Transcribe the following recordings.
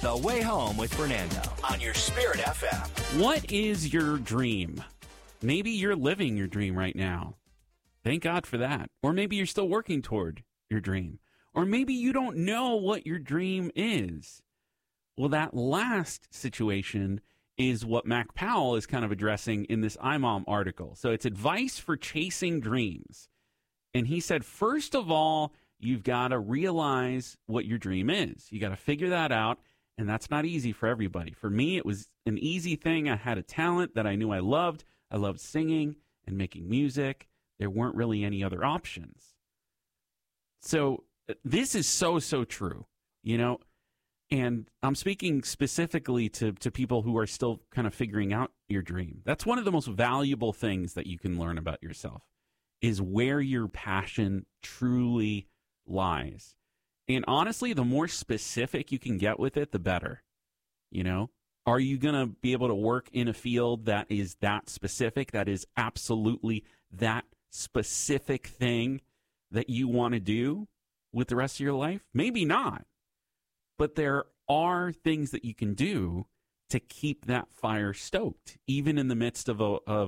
The Way Home with Fernando on your Spirit FM. What is your dream? Maybe you're living your dream right now. Thank God for that. Or maybe you're still working toward your dream. Or maybe you don't know what your dream is. Well, that last situation is what Mac Powell is kind of addressing in this iMom article. So it's advice for chasing dreams. And he said, first of all, you've got to realize what your dream is. You got to figure that out. And that's not easy for everybody. For me, it was an easy thing. I had a talent that I knew I loved. I loved singing and making music. There weren't really any other options. So this is so true, you know, and I'm speaking specifically to people who are still kind of figuring out your dream. That's one of the most valuable things that you can learn about yourself is where your passion truly lies. And honestly, the more specific you can get with it, the better. You know, are you going to be able to work in a field that is that specific, that is absolutely that specific thing that you want to do with the rest of your life? Maybe not. But there are things that you can do to keep that fire stoked, even in the midst of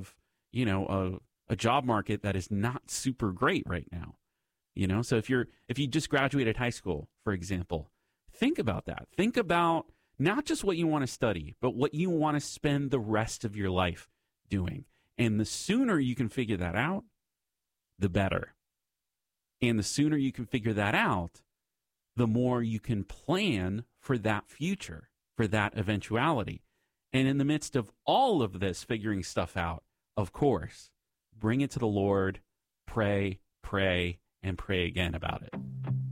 a job market that is not super great right now. You know, so if you just graduated high school, for example, think about that. Think about not just what you want to study, but what you want to spend the rest of your life doing. And the sooner you can figure that out, the better. And the sooner you can figure that out, the more you can plan for that future, for that eventuality. And in the midst of all of this figuring stuff out, of course, bring it to the Lord, pray, and pray again about it.